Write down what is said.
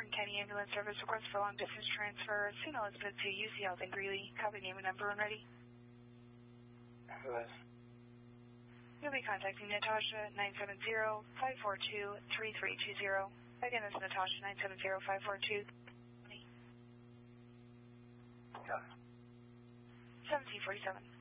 Morgan County Ambulance Service request for long distance transfer. St. Elizabeth to UC Health in Greeley. Copy, name and number when ready. Yes. You'll be contacting Natasha 970-542-3320. Again, that's Natasha 970-542. Yeah. 1747.